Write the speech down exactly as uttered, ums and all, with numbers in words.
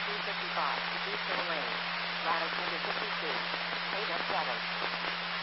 two fifty-five to Eastern Lane. Latitude fifty-two. eight of seven.